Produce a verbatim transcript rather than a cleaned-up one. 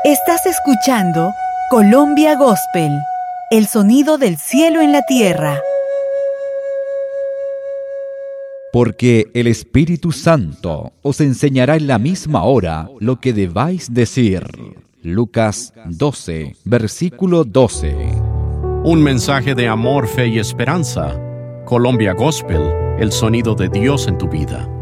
Estás escuchando Colombia Gospel, el sonido del cielo en la tierra. Porque el Espíritu Santo os enseñará en la misma hora lo que debáis decir. Lucas doce, versículo doce. Un mensaje de amor, fe y esperanza. Colombia Gospel, el sonido de Dios en tu vida.